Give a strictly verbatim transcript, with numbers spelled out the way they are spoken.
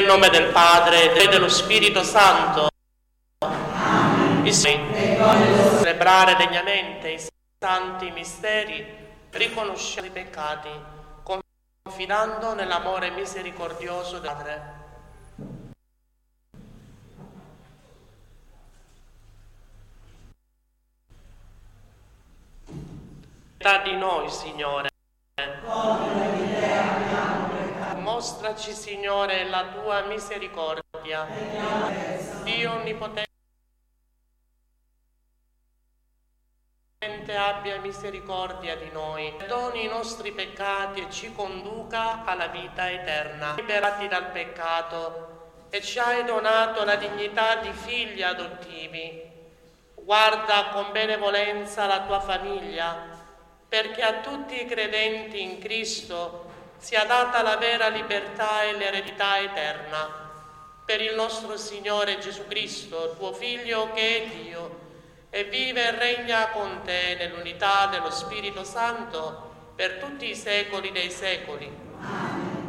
Nel nome del Padre e dello Spirito Santo. Amen. Il celebrare degnamente i santi misteri, riconoscendo i peccati, confidando nell'amore misericordioso del Padre. Di noi, Signore. Mostraci, Signore, la tua misericordia. Dio onnipotente, abbia misericordia di noi, perdoni i nostri peccati e ci conduca alla vita eterna. Liberati dal peccato e ci hai donato la dignità di figli adottivi. Guarda con benevolenza la tua famiglia, perché a tutti i credenti in Cristo sia data la vera libertà e l'eredità eterna. Per il nostro Signore Gesù Cristo, tuo Figlio che è Dio, e vive e regna con te nell'unità dello Spirito Santo per tutti i secoli dei secoli.